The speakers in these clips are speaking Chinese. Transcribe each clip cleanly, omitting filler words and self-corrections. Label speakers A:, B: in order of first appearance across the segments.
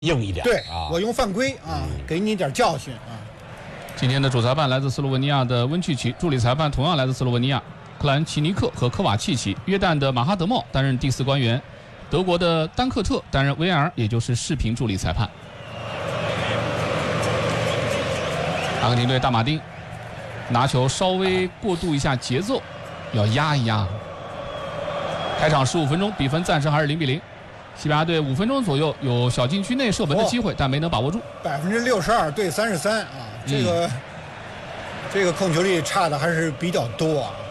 A: 硬一点。
B: 对
A: 啊，
B: 我用犯规啊，给你点教训啊。
C: 今天的主裁判来自斯洛文尼亚的温契奇，助理裁判同样来自斯洛文尼亚，克兰奇尼克和科瓦契奇。约旦的马哈德茂担任第4官员，德国的丹克特担任 VR， 也就是视频助理裁判。阿根廷队大马丁拿球稍微过渡一下节奏，要压一压。开场15分钟，比分暂时还是0-0。西班牙队5分钟左右有小禁区内射门的机会，但没能把握住。
B: 62%对33啊，这个控球率差的还是比较多啊。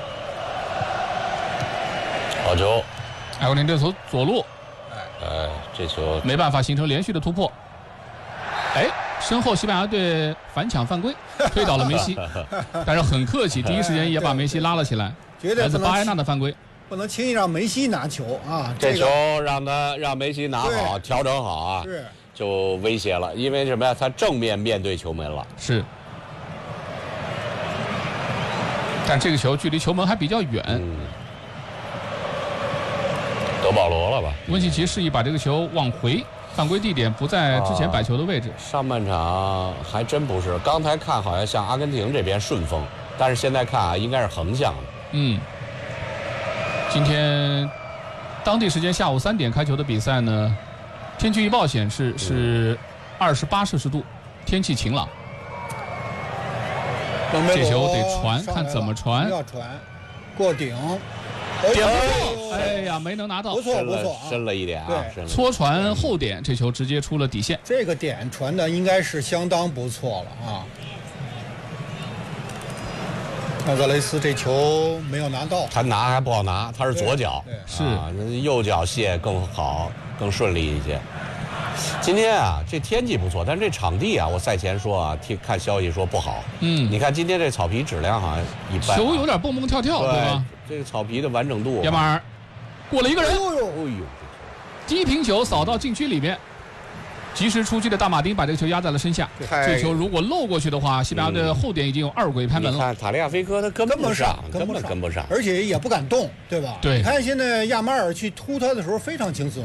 A: 好球！
C: 阿根廷队从左路，
A: 这球
C: 没办法形成连续的突破。身后西班牙队反抢犯规，推倒了梅西，但是很客气，第一时间也把梅西拉了起来。来自巴埃纳的犯规。
B: 不能轻易让梅西拿球啊！
A: 这球让梅西拿好，调整好啊，就威胁了，因为什么呀？他正面面对球门了。
C: 是，但这个球距离球门还比较远。
A: 德保罗了吧？
C: 温契奇示意把这个球往回，犯规地点不在之前摆球的位置。
A: 上半场还真不是，刚才看好像像阿根廷这边顺风，但是现在看啊，应该是横向的。
C: 今天当地时间下午3点开球的比赛呢，天气预报显示是28摄氏度，天气晴朗。这球得传，看怎么传。
B: 要传，过顶，
C: 点不过，哎呀，没能拿到。
B: 不错，
A: 深了一点啊。
C: 搓传后点，这球直接出了底线。
B: 这个点传的应该是相当不错了啊。纳泽雷斯这球没有拿到，
A: 他拿还不好拿，他是左脚，
C: 是
A: 右脚卸更好，更顺利一些。今天啊，这天气不错，但是这场地啊，我赛前说啊，看消息说不好。你看今天这草皮质量好像一般，
C: 球有点蹦蹦跳跳，对吧？
A: 这个草皮的完整度。
C: 亚马尔过了一个人，
A: 哎呦，
C: 低平球扫到禁区里面。及时出击的大马丁把这个球压在了身下。这球如果漏过去的话，西班牙的后点已经有2轨拍门了。
A: 你看塔利亚菲科他根本跟不上，
B: 而且也不敢动，对吧？
C: 对。
B: 你看现在亚马尔去突他的时候非常轻松。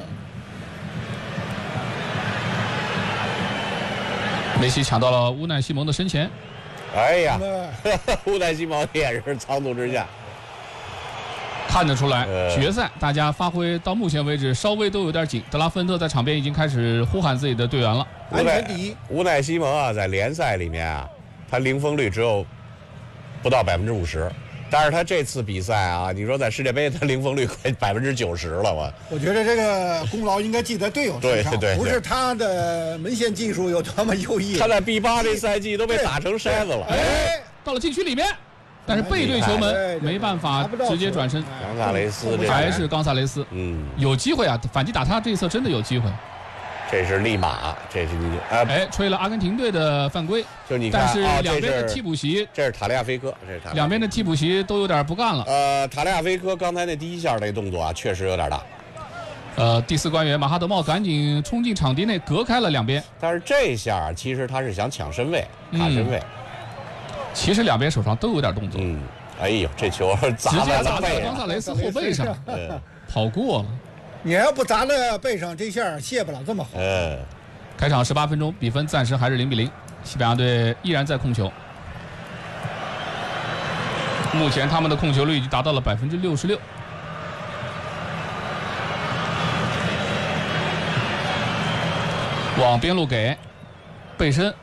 C: 梅西抢到了乌奈西蒙的身前。
A: 哎呀，乌奈西蒙也是仓促之下。
C: 看得出来，决赛大家发挥到目前为止稍微都有点紧。德拉芬特在场边已经开始呼喊自己的队员了。
B: 安全第一。
A: 乌奈西蒙啊，在联赛里面啊，他零封率只有不到50%，但是他这次比赛啊，你说在世界杯他零封率快90%了，
B: 我觉得这个功劳应该记在队友身上，不是他的门线技术有多么优异。
A: 他在 B8这赛季都被打成筛子了。
C: 到了禁区里面。但是背对球门，没办法直接转身。
A: 冈萨雷斯
C: 还是冈萨雷斯，有机会啊！反击打他这一侧真的有机会。
A: 这是利马，这是
C: 吹了阿根廷队的犯规。
A: 就你看，
C: 但是两边的替补席，
A: 这是塔利亚菲科，
C: 两边的替补席都有点不干了。
A: 塔利亚菲科刚才那第一下那动作啊，确实有点大。
C: 第4官员马哈德茂赶紧冲进场地内，隔开了两边。
A: 但是这下其实他是想抢身位，卡身位。
C: 其实两边手上都有点动作。
A: 哎呦，这球
C: 直接砸在冈萨雷斯后背上，跑过了。
B: 你要不砸在背上，这下卸不了这么好。
C: 开场18分钟，比分暂时还是0-0，西班牙队依然在控球。目前他们的控球率已经达到了66%。往边路给背身，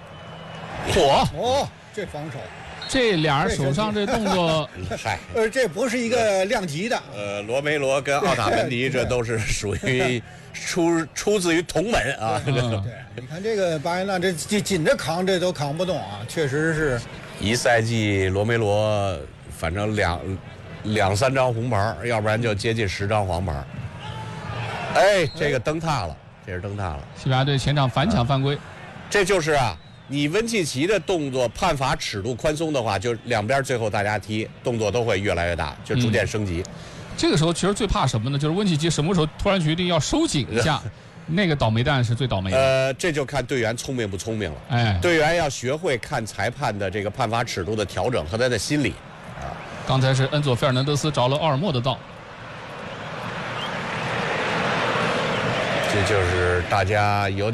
B: 这防守，
A: 这
C: 俩人手上这动作，
B: 这不是一个量级的。
A: 罗梅罗跟奥塔门迪这都是属于出自于同门啊。
B: 对，你看这个巴埃纳这紧着扛，这都扛不动啊，确实是。
A: 一赛季罗梅罗反正两三张红牌，要不然就接近10张黄牌。这个蹬踏了，这是蹬踏了。
C: 西班牙队前场反抢犯规，
A: 这就是啊。你温契奇的动作判罚尺度宽松的话，就两边最后大家踢动作都会越来越大，就逐渐升级。
C: 这个时候其实最怕什么呢？就是温契奇什么时候突然决定要收紧一下，那个倒霉蛋是最倒霉的。
A: 这就看队员聪明不聪明了。队员要学会看裁判的这个判罚尺度的调整和他的心理。
C: 刚才是恩佐·费尔南德斯着了奥尔莫的道。
A: 这就是大家有